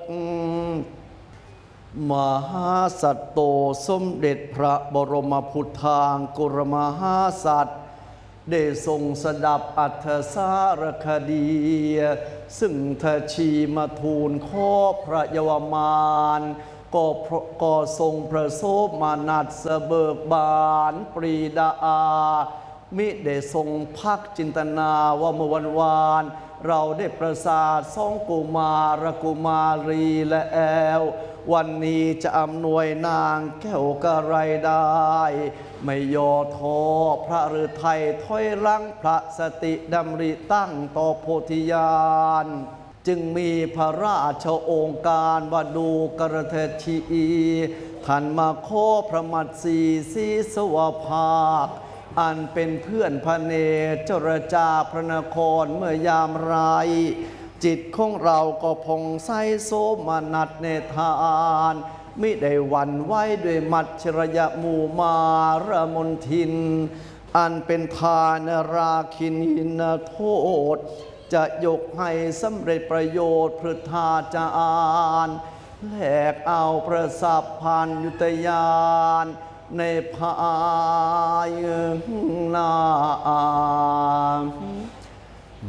มหาสัตโตสมเด็จพระบรมพุทธางกุรมหาสัตว์ได้ทรงสดับอัธสารคดีซึ่งทชีมาทูลขอพระเยาวมานก็ทรงประสบมานัดเสเบิกบานปรีดามิได้ทรงพักจินตนาว่าเมื่อวานเราได้ประสาทสองกุมารกุมารีและแอลวันนี้จะอำนวยนางแก้วกระไรได้ไม่ย่อท้อพระฤทัยถอยหลังพระสติดำริตั้งต่อโพธิญาณจึงมีพระราชโองการว่าดูกระเทชีท่านมาขอพระมัตสีสีสวภาคอันเป็นเพื่อนพระเนตรเจรจาพระนครเมื่อยามไรจิตของเราก็ผ่องใสโสมนัสในทานมิได้หวั่นไหวด้วยมัจฉริยมูมารมนทินอันเป็นทานราคินินโทษจะยกให้สำเร็จประโยชน์พฤทธาจารแลกเอาประสัพพันยุตยานในภายหน้า